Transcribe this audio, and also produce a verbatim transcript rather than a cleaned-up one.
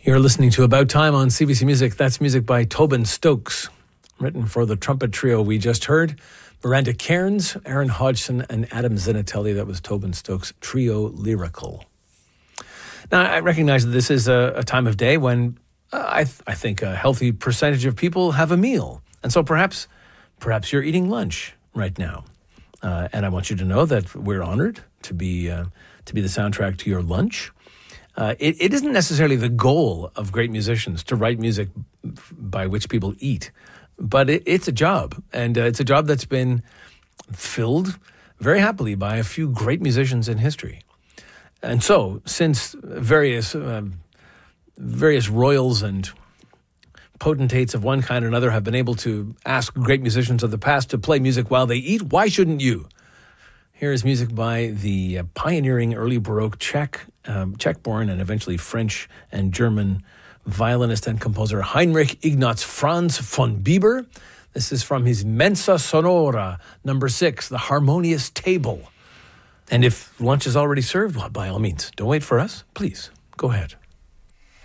You're listening to About Time on C B C Music. That's music by Tobin Stokes, written for the trumpet trio we just heard. Miranda Cairns, Aaron Hodgson, and Adam Zinatelli. That was Tobin Stokes' Trio Lyrical. Now, I recognize that this is a, a time of day when uh, I, th- I think a healthy percentage of people have a meal. And so perhaps, perhaps you're eating lunch right now. Uh, and I want you to know that we're honored to be, uh, to be the soundtrack to your lunch. Uh, it, it isn't necessarily the goal of great musicians to write music by which people eat, but it, it's a job, and uh, it's a job that's been filled very happily by a few great musicians in history. And so, since various uh, various royals and potentates of one kind or another have been able to ask great musicians of the past to play music while they eat, why shouldn't you? Here is music by the uh, pioneering early Baroque Czech, um, Czech-born and eventually French and German violinist and composer Heinrich Ignaz Franz von Bieber. This is from his Mensa Sonora, number six, The Harmonious Table. And if lunch is already served, well, by all means, don't wait for us. Please, go ahead.